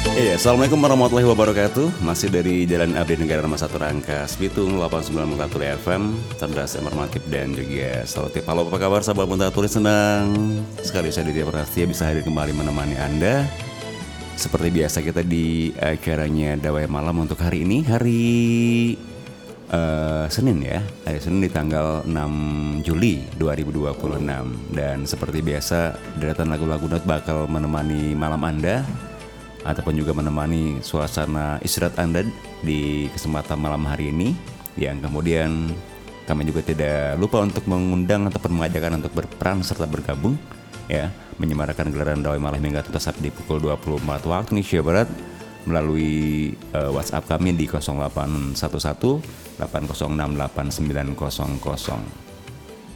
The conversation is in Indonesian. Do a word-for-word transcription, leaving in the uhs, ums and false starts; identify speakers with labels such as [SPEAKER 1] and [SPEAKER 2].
[SPEAKER 1] Iya, Assalamualaikum warahmatullahi wabarakatuh. Masih dari Jalan Abdi Negara nomor satu Rangkas Bitung delapan puluh sembilan satu F M. Cerdas, informatif dan juga solutif. Halo, apa kabar sahabat Punta Tulis? Senang sekali saya Ditya Prastia bisa hadir kembali menemani Anda. Seperti biasa kita di acaranya Dawai Malam untuk hari ini, hari uh, Senin ya. Hari Senin di tanggal enam Juli dua ribu dua puluh enam. Dan seperti biasa, deretan lagu-lagu not bakal menemani malam Anda ataupun juga menemani suasana istirahat Anda di kesempatan malam hari ini, yang kemudian kami juga tidak lupa untuk mengundang ataupun mengajakkan untuk berperan serta bergabung ya, menyemarakan gelaran Dawai Malam hingga tuntas di pukul dua puluh empat waktu Indonesia Barat melalui uh, WhatsApp kami di nol delapan satu satu delapan nol enam delapan sembilan nol nol.